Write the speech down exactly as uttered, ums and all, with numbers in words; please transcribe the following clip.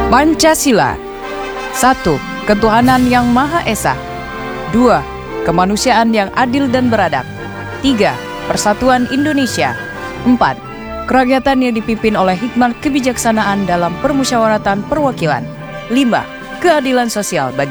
Pancasila. Satu. Ketuhanan yang Maha Esa. Dua. Kemanusiaan yang adil dan beradab. Tiga. Persatuan Indonesia. Empat. Kerakyatan yang dipimpin oleh hikmat kebijaksanaan dalam permusyawaratan perwakilan. Lima. Keadilan sosial bagi